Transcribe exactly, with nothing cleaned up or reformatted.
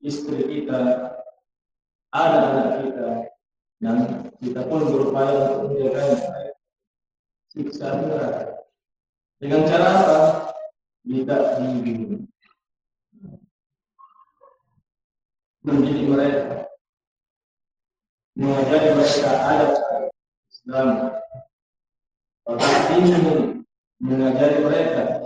istri kita, anak-anak kita, dan kita pun berupaya untuk menjaganya dari siksa neraka. Dengan cara apa? Ditakdirin, mendidik mereka, mengajari mereka adab Islam, takdirin, mengajari mereka